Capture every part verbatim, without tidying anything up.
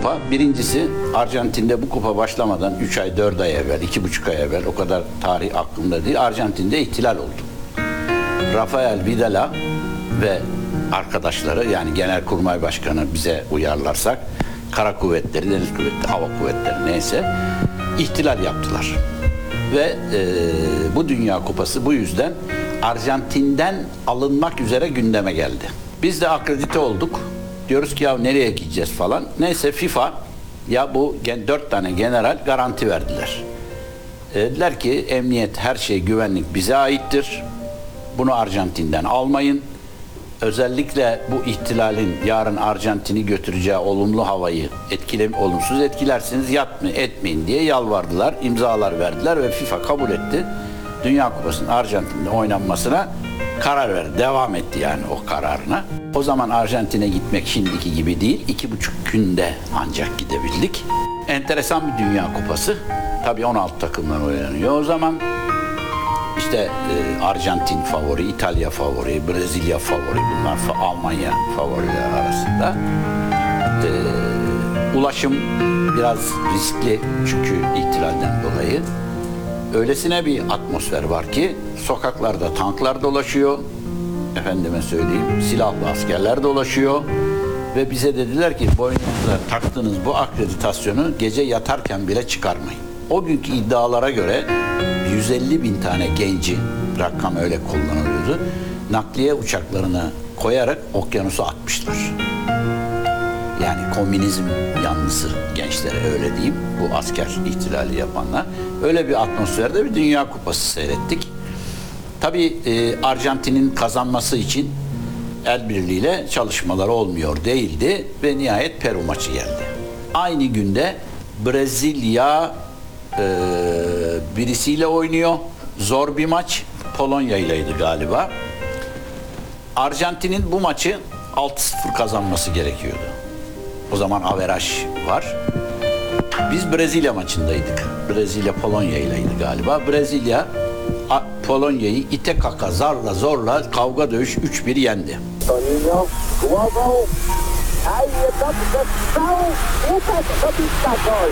kupa. Birincisi, Arjantin'de bu kupa başlamadan üç ay dört ay evvel, iki buçuk ay evvel, o kadar tarih aklımda değil, Arjantin'de ihtilal oldu. Rafael Vidala ve arkadaşları, yani Genelkurmay Başkanı bize uyarlarsak, Kara Kuvvetleri, Deniz Kuvvetleri, Hava Kuvvetleri neyse ihtilal yaptılar. Ve e, bu Dünya Kupası bu yüzden Arjantin'den alınmak üzere gündeme geldi. Biz de akredite olduk. Diyoruz ki ya nereye gideceğiz falan. Neyse FIFA ya bu dört tane general garanti verdiler. E, dediler ki emniyet, her şey, güvenlik bize aittir. Bunu Arjantin'den almayın. Özellikle bu ihtilalin yarın Arjantin'i götüreceği olumlu havayı etkile, olumsuz etkilersiniz, yapmayın, etmeyin diye yalvardılar, imzalar verdiler ve FIFA kabul etti. Dünya Kupası'nın Arjantin'de oynanmasına karar verdi. Devam etti yani o kararına. O zaman Arjantin'e gitmek şimdiki gibi değil, iki buçuk günde ancak gidebildik. Enteresan bir Dünya Kupası. Tabii on altı takımdan oynanıyor. O zaman İşte e, Arjantin favori, İtalya favori, Brezilya favori, bunlar fa Almanya favoriler arasında. E, ulaşım biraz riskli çünkü ihtilalden dolayı. Öylesine bir atmosfer var ki sokaklarda tanklar dolaşıyor, efendime söyleyeyim silahlı askerler dolaşıyor ve bize dediler ki boynunuza taktığınız bu akreditasyonu gece yatarken bile çıkarmayın. O günkü iddialara göre yüz elli bin tane genci, rakam öyle kullanılıyordu, nakliye uçaklarına koyarak okyanusa atmışlar. Yani komünizm yanlısı gençlere, öyle diyeyim, bu asker ihtilali yapanlar. Öyle bir atmosferde bir Dünya Kupası seyrettik. Tabii e, Arjantin'in kazanması için el birliğiyle çalışmalar olmuyor değildi ve nihayet Peru maçı geldi. Aynı günde Brezilya Ee, birisiyle oynuyor. Zor bir maç. Polonya ileydi galiba. Arjantin'in bu maçı altı sıfır kazanması gerekiyordu. O zaman averaj var. Biz Brezilya maçındaydık. Brezilya Polonya ileydi galiba. Brezilya Polonya'yı ite kaka, zarla zorla, kavga dövüş üç bir yendi. Toninho, głową, a jednotkę strzał, Łukasz dobita gol.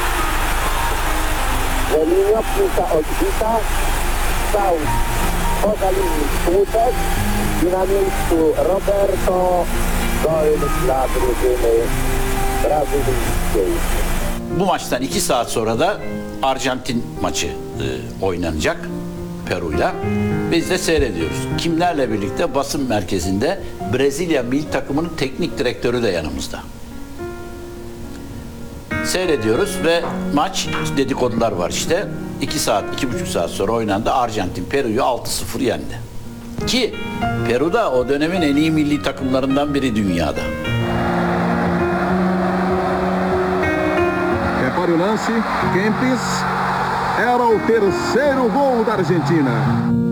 Toninho, piłka odbita, strzał poza linią słupek i na miejscu Roberto, gol dla drużyny brazylijskiej. Bu maçtan iki saat sonra da Arjantin maçı e, oynanacak Peru'yla. Biz de seyrediyoruz. Kimlerle birlikte? Basın merkezinde Brezilya milli takımının teknik direktörü de yanımızda. Seyrediyoruz ve maç, dedikodular var işte. iki saat, iki buçuk saat sonra oynandı. Arjantin Peru'yu altı sıfır yendi. Ki Peru da o dönemin en iyi milli takımlarından biri dünyada. Repare o lance, Kempis, era o terceiro gol da Argentina.